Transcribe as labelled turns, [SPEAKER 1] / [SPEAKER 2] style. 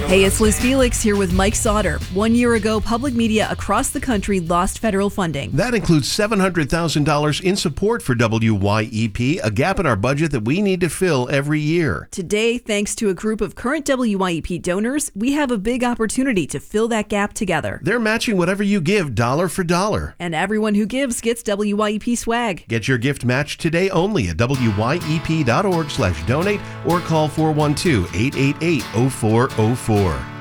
[SPEAKER 1] Hey, it's Liz Felix here with Mike Sauter. 1 year ago, public media across the country lost federal funding.
[SPEAKER 2] That includes $700,000 in support for WYEP, a gap in our budget that we need to fill every year.
[SPEAKER 1] Today, thanks to a group of current WYEP donors, we have a big opportunity to fill that gap together.
[SPEAKER 2] They're matching whatever you give dollar for dollar.
[SPEAKER 1] And everyone who gives gets WYEP swag.
[SPEAKER 2] Get your gift matched today only at wyep.org/donate or call 412-888-0404.